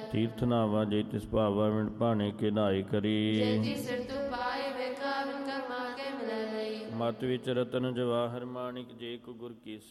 ਤੀਰਥ ਨਾਵਾ ਜੇ ਤਿਸ ਭਾਵਾ ਮਿੰਟ ਭਾਣੇ ਕੇ ਨਾਏ ਕਰੀ। ਜੇ ਜੀ ਸਿਰ ਤੂੰ ਪਾਏ ਵੇਖਾ ਬਿਨ ਕਰਮਾ ਕੇ ਮਿਲੈ ਲਈ। ਮਤ ਵਿੱਚ ਰਤਨ ਜਵਾਹਰ ਮਾਣਿਕ ਜੇ ਕੋ ਗੁਰ ਕੀ